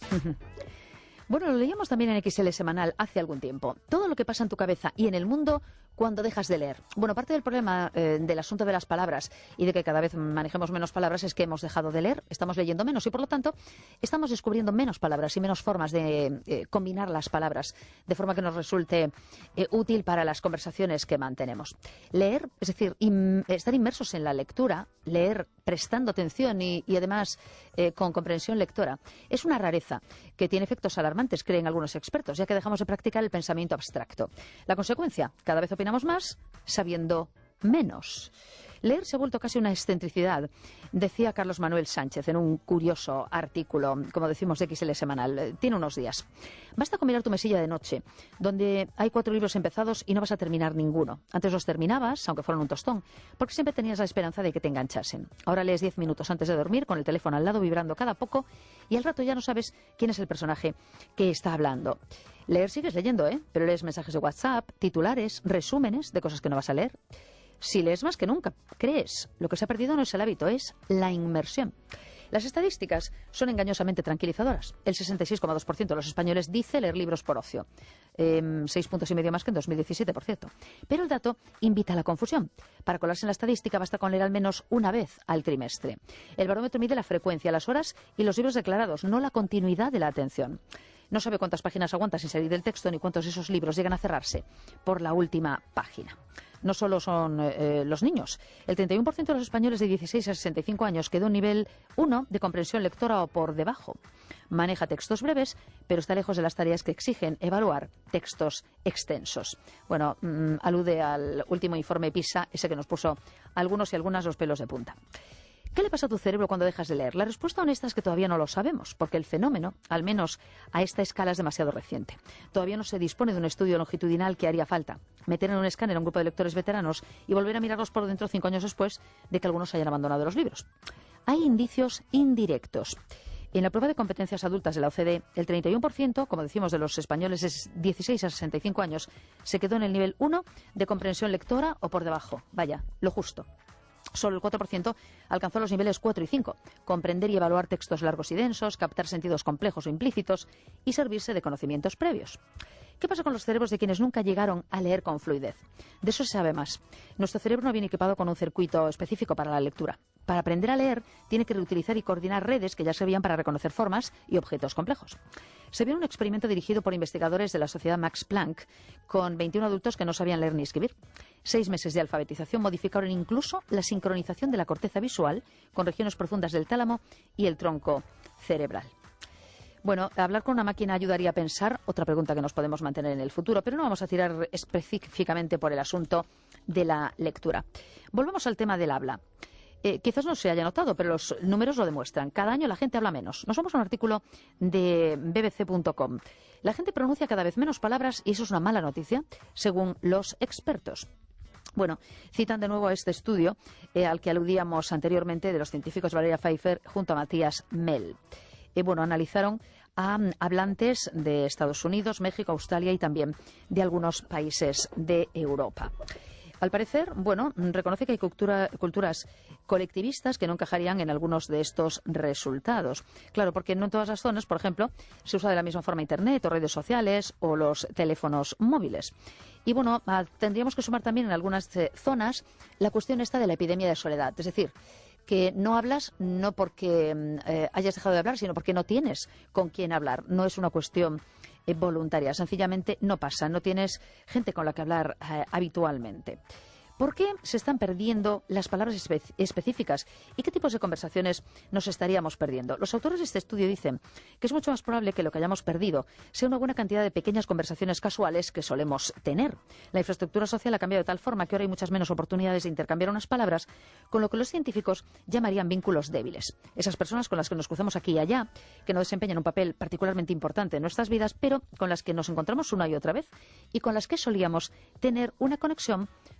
Bueno, lo leíamos también en XL Semanal hace algún tiempo. Todo lo que pasa en tu cabeza y en el mundo cuando dejas de leer. Bueno, parte del problema del asunto de las palabras y de que cada vez manejemos menos palabras es que hemos dejado de leer, estamos leyendo menos y por lo tanto estamos descubriendo menos palabras y menos formas de combinar las palabras de forma que nos resulte útil para las conversaciones que mantenemos. Leer, es decir, estar inmersos en la lectura, leer prestando atención y además con comprensión lectora, es una rareza que tiene efectos alarmantes, creen algunos expertos, ya que dejamos de practicar el pensamiento abstracto. La consecuencia, cada vez opinamos más sabiendo menos. Leer se ha vuelto casi una excentricidad, decía Carlos Manuel Sánchez en un curioso artículo, como decimos, de XL Semanal. Tiene unos días. Basta con mirar tu mesilla de noche, donde hay 4 libros empezados y no vas a terminar ninguno. Antes los terminabas, aunque fueran un tostón, porque siempre tenías la esperanza de que te enganchasen. Ahora lees 10 minutos antes de dormir, con el teléfono al lado, vibrando cada poco, y al rato ya no sabes quién es el personaje que está hablando. Leer sigues leyendo, pero lees mensajes de WhatsApp, titulares, resúmenes de cosas que no vas a leer. Si lees más que nunca, crees. Lo que se ha perdido no es el hábito, es la inmersión. Las estadísticas son engañosamente tranquilizadoras. El 66,2% de los españoles dice leer libros por ocio. 6 puntos y medio más que en 2017, por cierto. Pero el dato invita a la confusión. Para colarse en la estadística basta con leer al menos una vez al trimestre. El barómetro mide la frecuencia, las horas y los libros declarados, no la continuidad de la atención. No sabe cuántas páginas aguanta sin salir del texto ni cuántos de esos libros llegan a cerrarse por la última página. No solo son los niños. El 31% de los españoles de 16 a 65 años quedó en nivel 1 de comprensión lectora o por debajo. Maneja textos breves, pero está lejos de las tareas que exigen evaluar textos extensos. Bueno, alude al último informe PISA, ese que nos puso algunos y algunas los pelos de punta. ¿Qué le pasa a tu cerebro cuando dejas de leer? La respuesta honesta es que todavía no lo sabemos, porque el fenómeno, al menos a esta escala, es demasiado reciente. Todavía no se dispone de un estudio longitudinal que haría falta. Meter en un escáner a un grupo de lectores veteranos y volver a mirarlos por dentro 5 años después de que algunos hayan abandonado los libros. Hay indicios indirectos. En la prueba de competencias adultas de la OCDE, el 31%, como decimos, de los españoles de 16 a 65 años, se quedó en el nivel 1 de comprensión lectora o por debajo. Vaya, lo justo. Solo el 4% alcanzó los niveles 4 y 5, comprender y evaluar textos largos y densos, captar sentidos complejos o implícitos y servirse de conocimientos previos. ¿Qué pasa con los cerebros de quienes nunca llegaron a leer con fluidez? De eso se sabe más. Nuestro cerebro no viene equipado con un circuito específico para la lectura. Para aprender a leer, tiene que reutilizar y coordinar redes que ya servían para reconocer formas y objetos complejos. Se vio un experimento dirigido por investigadores de la Sociedad Max Planck con 21 adultos que no sabían leer ni escribir. 6 meses de alfabetización modificaron incluso la sincronización de la corteza visual con regiones profundas del tálamo y el tronco cerebral. Bueno, hablar con una máquina ayudaría a pensar, otra pregunta que nos podemos mantener en el futuro, pero no vamos a tirar específicamente por el asunto de la lectura. Volvemos al tema del habla. Quizás no se haya notado, pero los números lo demuestran. Cada año la gente habla menos. Nos vamos a un artículo de bbc.com. La gente pronuncia cada vez menos palabras y eso es una mala noticia, según los expertos. Bueno, citan de nuevo a este estudio al que aludíamos anteriormente de los científicos Valeria Pfeiffer junto a Matías Mell. Analizaron a hablantes de Estados Unidos, México, Australia y también de algunos países de Europa. Al parecer, reconoce que hay culturas colectivistas que no encajarían en algunos de estos resultados. Claro, porque no en todas las zonas, por ejemplo, se usa de la misma forma Internet o redes sociales o los teléfonos móviles. Y tendríamos que sumar también en algunas zonas la cuestión esta de la epidemia de soledad. Es decir, que no hablas no porque hayas dejado de hablar, sino porque no tienes con quién hablar. No es una cuestión voluntaria, sencillamente no pasa, no tienes gente con la que hablar habitualmente. ¿Por qué se están perdiendo las palabras específicas? ¿Y qué tipos de conversaciones nos estaríamos perdiendo? Los autores de este estudio dicen que es mucho más probable que lo que hayamos perdido sea una buena cantidad de pequeñas conversaciones casuales que solemos tener. La infraestructura social ha cambiado de tal forma que ahora hay muchas menos oportunidades de intercambiar unas palabras, con lo que los científicos llamarían vínculos débiles. Esas personas con las que nos cruzamos aquí y allá, que no desempeñan un papel particularmente importante en nuestras vidas, pero con las que nos encontramos una y otra vez y con las que solíamos tener una conexión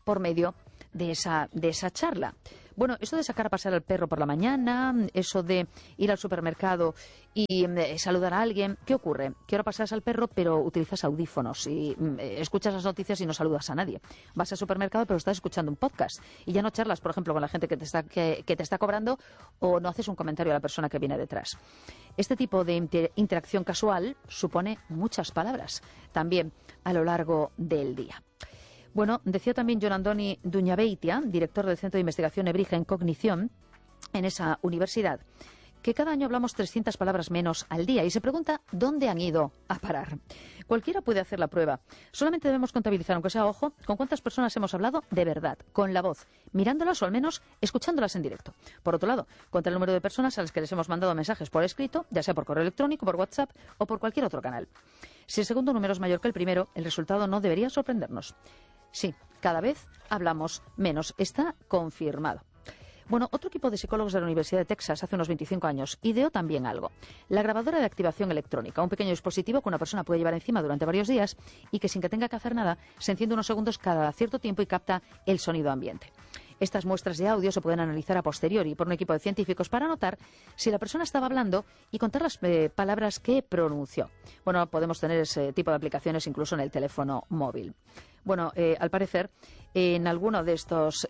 por medio de esa charla. Bueno, eso de sacar a pasear al perro por la mañana, eso de ir al supermercado y saludar a alguien, ¿qué ocurre? Que ahora paseas al perro pero utilizas audífonos y escuchas las noticias y no saludas a nadie. Vas al supermercado pero estás escuchando un podcast y ya no charlas, por ejemplo, con la gente que te está cobrando o no haces un comentario a la persona que viene detrás. Este tipo de interacción casual supone muchas palabras también a lo largo del día. Bueno, decía también Jon Andoni Duñabeitia, director del Centro de Investigación Nebrija en Cognición, en esa universidad, que cada año hablamos 300 palabras menos al día y se pregunta dónde han ido a parar. Cualquiera puede hacer la prueba. Solamente debemos contabilizar, aunque sea a ojo, con cuántas personas hemos hablado de verdad, con la voz, mirándolas o al menos escuchándolas en directo. Por otro lado, contra el número de personas a las que les hemos mandado mensajes por escrito, ya sea por correo electrónico, por WhatsApp o por cualquier otro canal. Si el segundo número es mayor que el primero, el resultado no debería sorprendernos. Sí, cada vez hablamos menos. Está confirmado. Bueno, otro equipo de psicólogos de la Universidad de Texas hace unos 25 años ideó también algo. La grabadora de activación electrónica, un pequeño dispositivo que una persona puede llevar encima durante varios días y que sin que tenga que hacer nada se enciende unos segundos cada cierto tiempo y capta el sonido ambiente. Estas muestras de audio se pueden analizar a posteriori por un equipo de científicos para notar si la persona estaba hablando y contar las palabras que pronunció. Bueno, podemos tener ese tipo de aplicaciones incluso en el teléfono móvil. Bueno, al parecer, en alguno de estos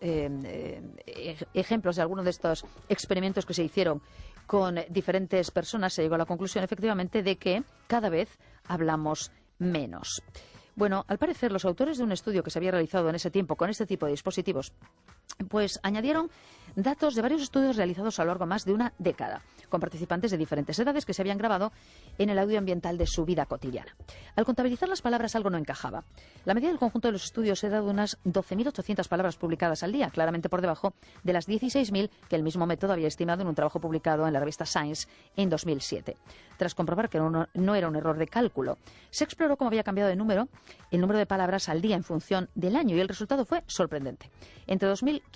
ejemplos, de alguno de estos experimentos que se hicieron con diferentes personas, se llegó a la conclusión, efectivamente, de que cada vez hablamos menos. Bueno, al parecer, los autores de un estudio que se había realizado en ese tiempo con este tipo de dispositivos, pues añadieron datos de varios estudios realizados a lo largo de más de una década, con participantes de diferentes edades que se habían grabado en el audio ambiental de su vida cotidiana. Al contabilizar las palabras algo no encajaba. La media del conjunto de los estudios era de unas 12.800 palabras publicadas al día, claramente por debajo de las 16.000 que el mismo método había estimado en un trabajo publicado en la revista Science en 2007. Tras comprobar que no era un error de cálculo, se exploró cómo había cambiado el número de palabras al día en función del año y el resultado fue sorprendente. Entre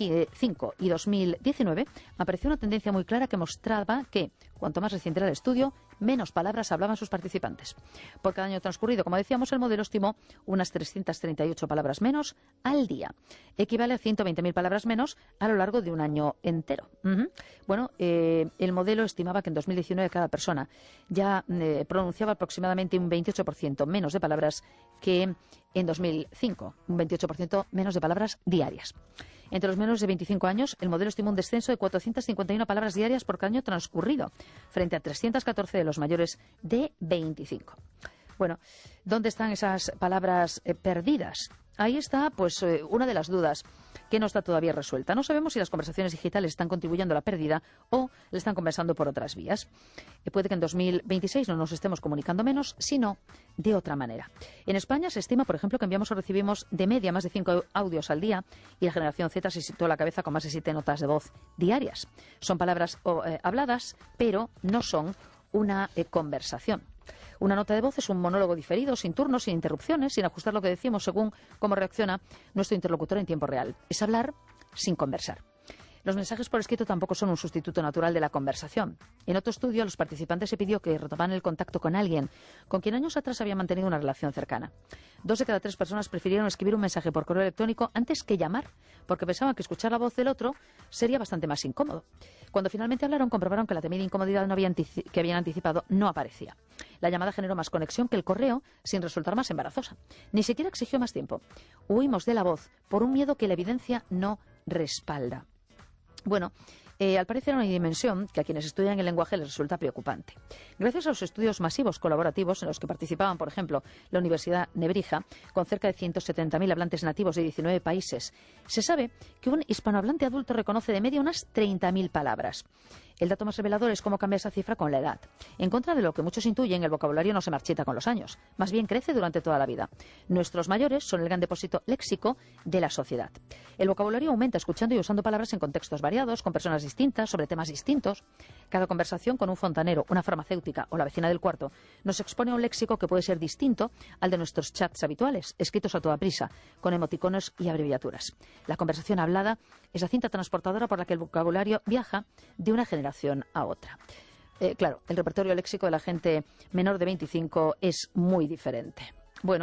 2005 y 2019 apareció una tendencia muy clara que mostraba que, cuanto más reciente era el estudio, menos palabras hablaban sus participantes. Por cada año transcurrido, como decíamos, el modelo estimó unas 338 palabras menos al día. Equivale a 120.000 palabras menos a lo largo de un año entero. Bueno, el modelo estimaba que en 2019 cada persona ya pronunciaba aproximadamente un 28% menos de palabras que en 2005, un 28% menos de palabras diarias. Entre los menores de 25 años, el modelo estimó un descenso de 451 palabras diarias por cada año transcurrido, frente a 314 de los mayores de 25. Bueno, ¿dónde están esas palabras perdidas? Ahí está, pues, una de las dudas que no está todavía resuelta. No sabemos si las conversaciones digitales están contribuyendo a la pérdida o le están compensando por otras vías. Puede que en 2026 no nos estemos comunicando menos, sino de otra manera. En España se estima, por ejemplo, que enviamos o recibimos de media más de 5 audios al día y la generación Z se situó a la cabeza con más de 7 notas de voz diarias. Son palabras habladas, pero no son una conversación. Una nota de voz es un monólogo diferido, sin turnos, sin interrupciones, sin ajustar lo que decimos según cómo reacciona nuestro interlocutor en tiempo real. Es hablar sin conversar. Los mensajes por escrito tampoco son un sustituto natural de la conversación. En otro estudio, a los participantes se pidió que retomaran el contacto con alguien con quien años atrás habían mantenido una relación cercana. 2 de cada 3 personas prefirieron escribir un mensaje por correo electrónico antes que llamar, porque pensaban que escuchar la voz del otro sería bastante más incómodo. Cuando finalmente hablaron, comprobaron que la temida incomodidad que habían anticipado no aparecía. La llamada generó más conexión que el correo, sin resultar más embarazosa. Ni siquiera exigió más tiempo. Huimos de la voz por un miedo que la evidencia no respalda. Bueno, al parecer hay una dimensión que a quienes estudian el lenguaje les resulta preocupante. Gracias a los estudios masivos colaborativos en los que participaban, por ejemplo, la Universidad Nebrija, con cerca de 170.000 hablantes nativos de 19 países, se sabe que un hispanohablante adulto reconoce de media unas 30.000 palabras. El dato más revelador es cómo cambia esa cifra con la edad. En contra de lo que muchos intuyen, el vocabulario no se marchita con los años, más bien crece durante toda la vida. Nuestros mayores son el gran depósito léxico de la sociedad. El vocabulario aumenta escuchando y usando palabras en contextos variados, con personas distintas, sobre temas distintos. Cada conversación con un fontanero, una farmacéutica o la vecina del cuarto nos expone a un léxico que puede ser distinto al de nuestros chats habituales, escritos a toda prisa, con emoticonos y abreviaturas. La conversación hablada es la cinta transportadora por la que el vocabulario viaja de una generación a otra. Claro, el repertorio léxico de la gente menor de 25 es muy diferente. Bueno,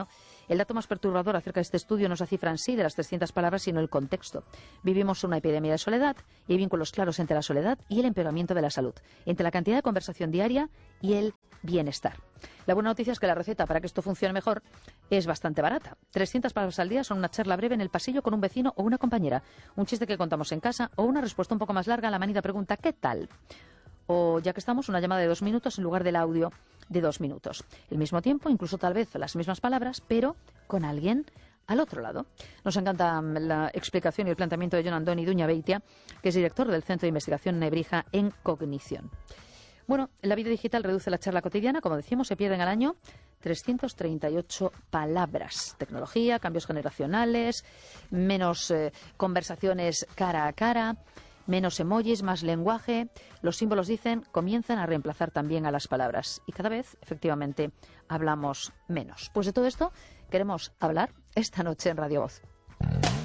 El dato más perturbador acerca de este estudio no es la cifra en sí de las 300 palabras, sino el contexto. Vivimos una epidemia de soledad y hay vínculos claros entre la soledad y el empeoramiento de la salud, entre la cantidad de conversación diaria y el bienestar. La buena noticia es que la receta para que esto funcione mejor es bastante barata. 300 palabras al día son una charla breve en el pasillo con un vecino o una compañera, un chiste que contamos en casa o una respuesta un poco más larga a la manida pregunta ¿qué tal? O, ya que estamos, una llamada de 2 minutos en lugar del audio de 2 minutos. El mismo tiempo, incluso tal vez las mismas palabras, pero con alguien al otro lado. Nos encanta la explicación y el planteamiento de Jon Andoni Duñabeitia, que es director del Centro de Investigación Nebrija en Cognición. Bueno, la vida digital reduce la charla cotidiana, como decíamos, se pierden al año 338 palabras. Tecnología, cambios generacionales, menos conversaciones cara a cara, menos emojis, más lenguaje. Los símbolos, dicen, comienzan a reemplazar también a las palabras. Y cada vez, efectivamente, hablamos menos. Pues de todo esto queremos hablar esta noche en Radio Voz.